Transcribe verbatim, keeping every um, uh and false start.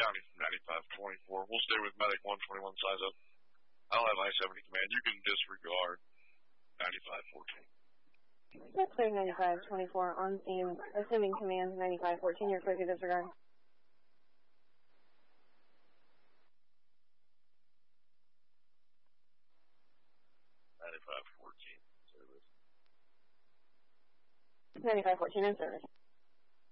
County from ninety-five twenty-four. We'll stay with Medic one twenty-one, size up. I'll have I seventy command. You can disregard ninety-five fourteen. That's clear ninety-five twenty-four on scene, assuming command ninety-five fourteen, you're clear to disregard. ninety-five fourteen, service. ninety-five fourteen in service.